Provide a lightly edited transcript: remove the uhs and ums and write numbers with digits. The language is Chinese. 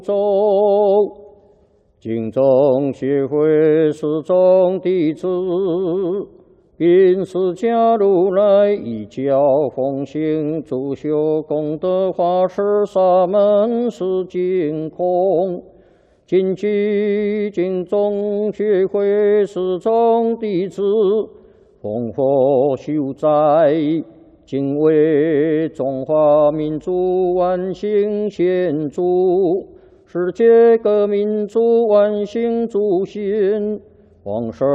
州敬宗协会始终弟子，并释迦如来一教奉行主修功德法师沙门是净空。谨记敬宗协会始终弟子，奉佛修斋，敬为中华民族万幸献主，世界各民族万幸祝新，往生